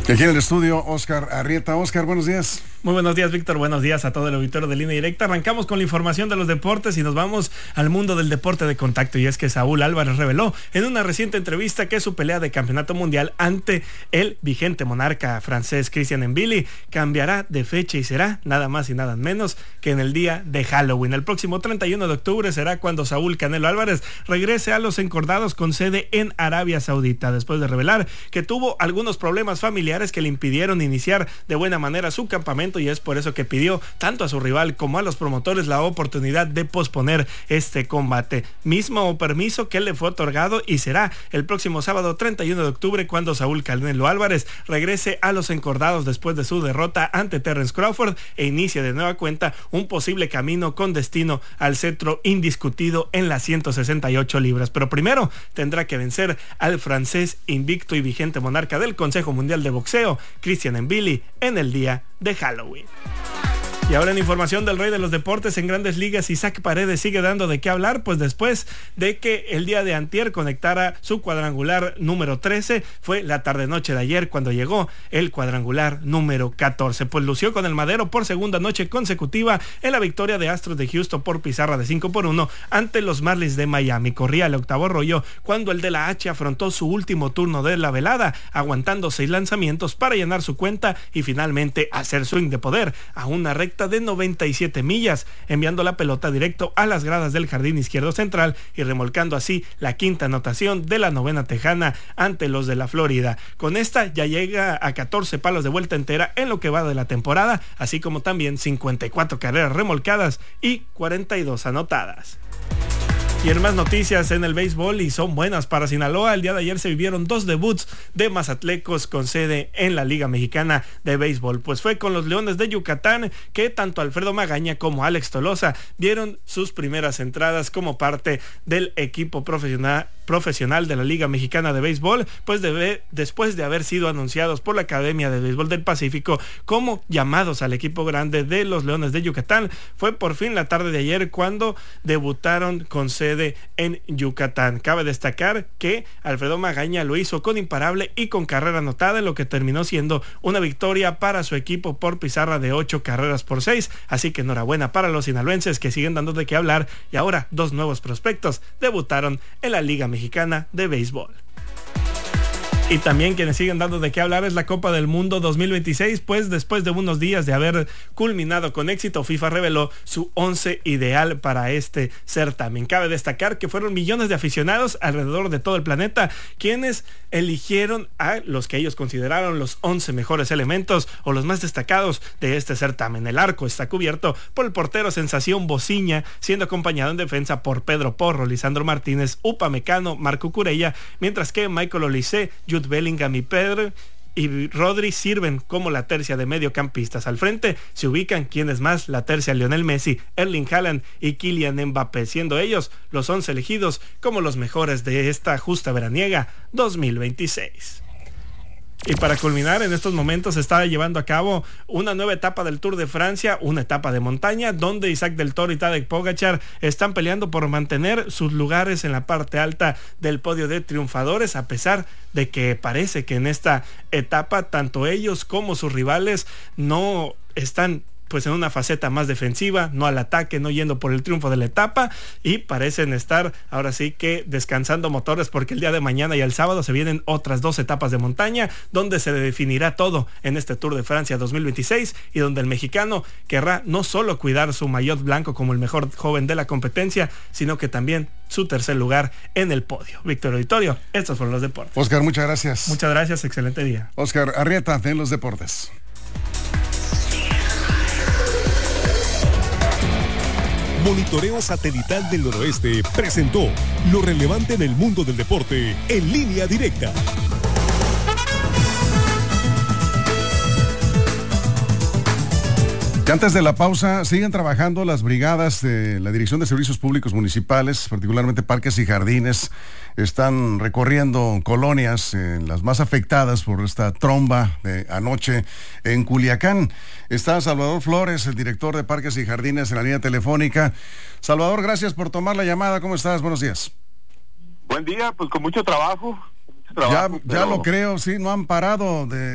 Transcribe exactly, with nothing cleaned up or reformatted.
Aquí en el estudio, Oscar Arrieta. Oscar, buenos días. Muy buenos días, Víctor. Buenos días a todo el auditorio de Línea Directa. Arrancamos con la información de los deportes y nos vamos al mundo del deporte de contacto. Y es que Saúl Álvarez reveló en una reciente entrevista que su pelea de campeonato mundial ante el vigente monarca francés Christian Mbili cambiará de fecha y será nada más y nada menos que en el día de Halloween. El próximo treinta y uno de octubre será cuando Saúl Canelo Álvarez regrese a los encordados con sede en Arabia Saudita, después de revelar que tuvo algunos problemas familiares que le impidieron iniciar de buena manera su campamento, y es por eso que pidió tanto a su rival como a los promotores la oportunidad de posponer este combate, mismo permiso que le fue otorgado, y será el próximo sábado treinta y uno de octubre cuando Saúl Canelo Álvarez regrese a los encordados después de su derrota ante Terence Crawford e inicie de nueva cuenta un posible camino con destino al cetro indiscutido en las ciento sesenta y ocho libras. Pero primero tendrá que vencer al francés invicto y vigente monarca del Consejo Mundial de Boxeo, Christian Mbili, en el día de Halloween. Y ahora en información del rey de los deportes en Grandes Ligas, Isaac Paredes sigue dando de qué hablar, pues después de que el día de antier conectara su cuadrangular número trece, fue la tarde-noche de ayer cuando llegó el cuadrangular número catorce, pues lució con el madero por segunda noche consecutiva en la victoria de Astros de Houston por pizarra de cinco por uno ante los Marlins de Miami. Corría el octavo rollo cuando el de la H afrontó su último turno de la velada, aguantando seis lanzamientos para llenar su cuenta y finalmente hacer swing de poder a una recta de noventa y siete millas, enviando la pelota directo a las gradas del jardín izquierdo central y remolcando así la quinta anotación de la novena tejana ante los de la Florida. Con esta ya llega a catorce palos de vuelta entera en lo que va de la temporada, así como también cincuenta y cuatro carreras remolcadas y cuarenta y dos anotadas. Y en más noticias en el béisbol, y son buenas para Sinaloa, el día de ayer se vivieron dos debuts de mazatlecos con sede en la Liga Mexicana de Béisbol, pues fue con los Leones de Yucatán que tanto Alfredo Magaña como Alex Tolosa dieron sus primeras entradas como parte del equipo profesional profesional de la Liga Mexicana de Béisbol, pues debe, después de haber sido anunciados por la Academia de Béisbol del Pacífico como llamados al equipo grande de los Leones de Yucatán. Fue por fin la tarde de ayer cuando debutaron con sede en Yucatán. Cabe destacar que Alfredo Magaña lo hizo con imparable y con carrera anotada, en lo que terminó siendo una victoria para su equipo por pizarra de ocho carreras por seis, así que enhorabuena para los sinaloenses que siguen dando de qué hablar, y ahora dos nuevos prospectos debutaron en la Liga Mexicana de Béisbol. Y también quienes siguen dando de qué hablar es la Copa del Mundo dos mil veintiséis, pues después de unos días de haber culminado con éxito, FIFA reveló su once ideal para este certamen. Cabe destacar que fueron millones de aficionados alrededor de todo el planeta quienes eligieron a los que ellos consideraron los once mejores elementos o los más destacados de este certamen. El arco está cubierto por el portero sensación Bociña, siendo acompañado en defensa por Pedro Porro, Lisandro Martínez, Upamecano, Marco Curella, mientras que Michael Olise, Jude Bellingham y Pedro y Rodri sirven como la tercia de mediocampistas. Al frente se ubican quienes más, la tercia Lionel Messi, Erling Haaland y Kylian Mbappé, siendo ellos los once elegidos como los mejores de esta justa veraniega dos mil veintiséis. Y para culminar, en estos momentos se está llevando a cabo una nueva etapa del Tour de Francia, una etapa de montaña, donde Isaac Del Toro y Tadej Pogačar están peleando por mantener sus lugares en la parte alta del podio de triunfadores, a pesar de que parece que en esta etapa tanto ellos como sus rivales no están pues en una faceta más defensiva, no al ataque, no yendo por el triunfo de la etapa, y parecen estar ahora sí que descansando motores, porque el día de mañana y el sábado se vienen otras dos etapas de montaña donde se definirá todo en este Tour de Francia dos mil veintiséis, y donde el mexicano querrá no solo cuidar su maillot blanco como el mejor joven de la competencia, sino que también su tercer lugar en el podio. Víctor Auditorio, estos fueron los deportes. Oscar, muchas gracias. Muchas gracias, excelente día. Oscar Arrieta en los deportes. Monitoreo Satelital del Noroeste presentó lo relevante en el mundo del deporte en Línea Directa. Y antes de la pausa, siguen trabajando las brigadas de la Dirección de Servicios Públicos Municipales, particularmente parques y jardines. Están recorriendo colonias, eh, las más afectadas por esta tromba de anoche en Culiacán. Está Salvador Flores, el director de Parques y Jardines, en la línea telefónica. Salvador, gracias por tomar la llamada. ¿Cómo estás? Buenos días. Buen día, pues con mucho trabajo. Mucho trabajo ya, pero... ya lo creo, sí, no han parado de